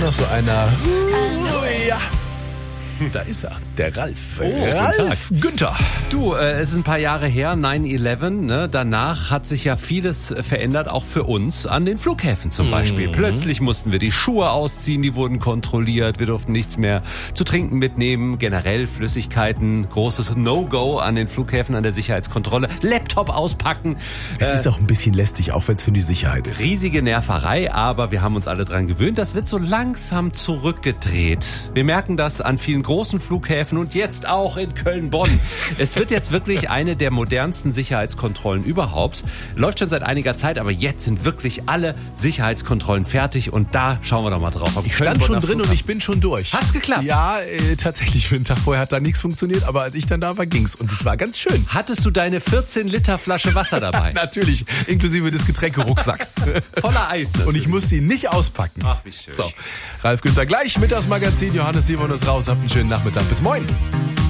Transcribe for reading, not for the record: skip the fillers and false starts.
noch so einer. Ja. Da ist er, der Ralf. Ralf Günther. Du, es ist ein paar Jahre her, 9/11, ne? Danach hat sich ja vieles verändert, auch für uns an den Flughäfen zum Beispiel. Plötzlich mussten wir die Schuhe ausziehen, die wurden kontrolliert, wir durften nichts mehr zu trinken mitnehmen, generell Flüssigkeiten, großes No-Go an den Flughäfen, an der Sicherheitskontrolle, Laptop auspacken. Es ist auch ein bisschen lästig, auch wenn es für die Sicherheit ist. Riesige Nerverei, aber wir haben uns alle dran gewöhnt. Das wird so langsam zurückgedreht. Wir merken das an vielen großen Flughäfen und jetzt auch in Köln-Bonn. Es wird jetzt wirklich eine der modernsten Sicherheitskontrollen überhaupt. Läuft schon seit einiger Zeit, aber jetzt sind wirklich alle Sicherheitskontrollen fertig und da schauen wir doch mal drauf. Ich stand schon drin und ich bin schon durch. Hat's geklappt? Ja, tatsächlich. Für den Tag vorher hat da nichts funktioniert, aber als ich dann da war, ging's und es war ganz schön. Hattest du deine 14 Liter Flasche Wasser dabei? Natürlich, inklusive des Getränkerucksacks. Voller Eis natürlich. Und ich muss sie nicht auspacken. Ach, wie schön. So, Ralf Günther gleich mit das Magazin. Johannes Simon ist raus. Habt einen schönen Nachmittag. Bis morgen.